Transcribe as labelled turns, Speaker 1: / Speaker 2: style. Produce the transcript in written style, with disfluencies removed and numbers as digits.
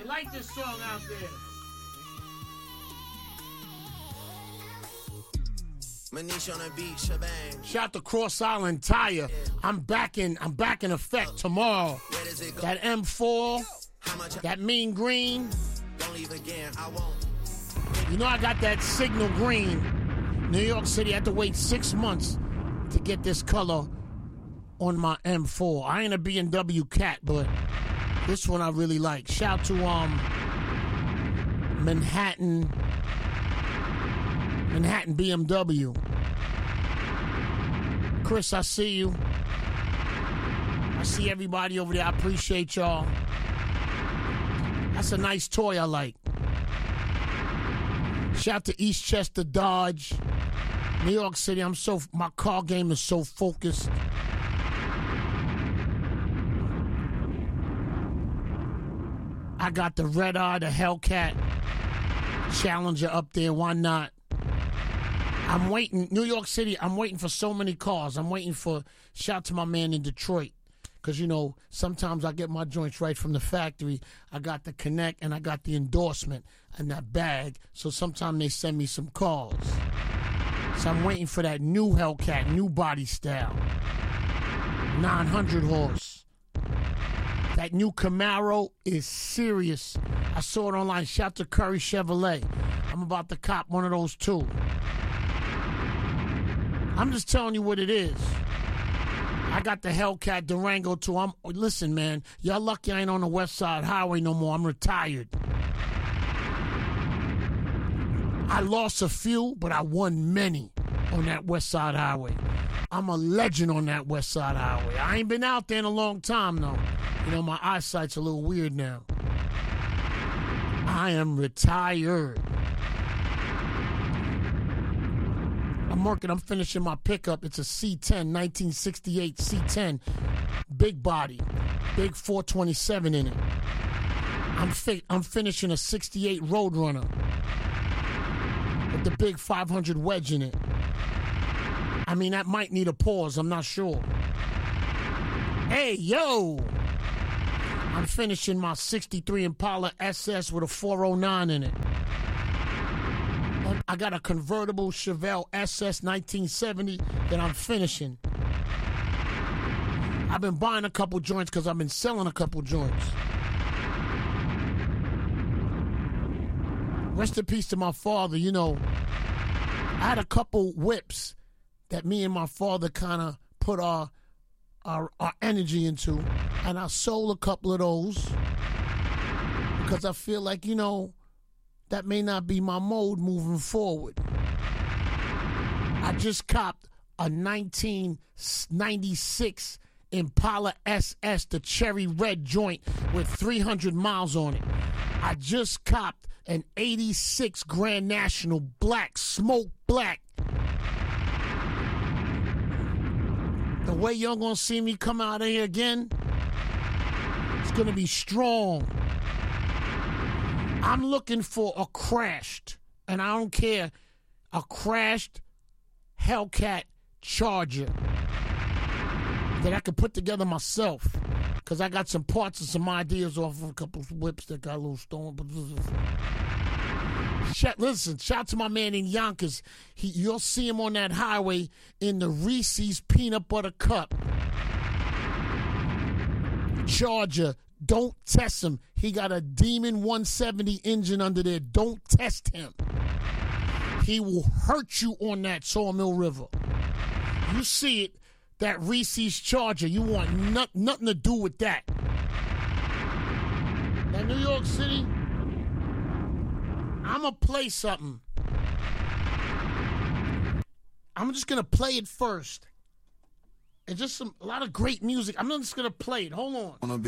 Speaker 1: like this song out there.
Speaker 2: Manish on the beach, shebang.
Speaker 1: Shout to Cross Island Tire. I'm back in effect tomorrow. That M4, that mean green.
Speaker 2: Don't leave again, I won't.
Speaker 1: You know I got that signal green. New York City, I had to wait 6 months to get this color on my M4. I ain't a BMW cat, but this one I really like. Shout to Manhattan BMW. Chris, I see you. I see everybody over there. I appreciate y'all. That's a nice toy I like. Shout to Eastchester Dodge. New York City, my car game is so focused. I got the Red Eye, the Hellcat Challenger up there. Why not? I'm waiting. New York City, I'm waiting for so many cars. I'm waiting for, shout to my man in Detroit. Because, you know, sometimes I get my joints right from the factory. I got the connect and I got the endorsement in that bag. So sometimes they send me some cars. So I'm waiting for that new Hellcat, new body style. 900 horse. That new Camaro is serious. I saw it online. Shout to Curry Chevrolet. I'm about to cop one of those too. I'm just telling you what it is. I got the Hellcat Durango too. Listen, man, y'all lucky I ain't on the West Side Highway no more. I'm retired. I lost a few, but I won many on that West Side Highway. I'm a legend on that West Side Highway. I ain't been out there in a long time, though. You know, my eyesight's a little weird now. I am retired. I'm finishing my pickup. It's a C10, 1968 C10. Big body. Big 427 in it. I'm finishing a 68 Roadrunner with the big 500 wedge in it. I mean, that might need a pause. I'm not sure. Hey, yo! I'm finishing my 63 Impala SS with a 409 in it. I got a convertible Chevelle SS 1970 that I'm finishing. I've been buying a couple joints because I've been selling a couple joints. Rest in peace to my father. You know, I had a couple whips that me and my father kind of put our energy into, and I sold a couple of those because I feel like, you know, that may not be my mode moving forward. I just copped a 1996 Impala SS, the cherry red joint with 300 miles on it. I just copped an 86 Grand National black, smoke black. The way y'all gonna see me come out of here again, it's gonna be strong. I'm looking for a crashed, and I don't care, a crashed Hellcat Charger that I could put together myself, because I got some parts and some ideas off of a couple of whips that got a little stolen. Listen, shout to my man in Yonkers. You'll see him on that highway in the Reese's Peanut Butter Cup. Charger. Don't test him. He got a Demon 170 engine under there. Don't test him. He will hurt you on that Sawmill River. You see it, that Reese's Charger. You want nothing to do with that. That New York City, I'm going to play something. I'm just going to play it first. It's just a lot of great music. I'm not just going to play it. Hold on.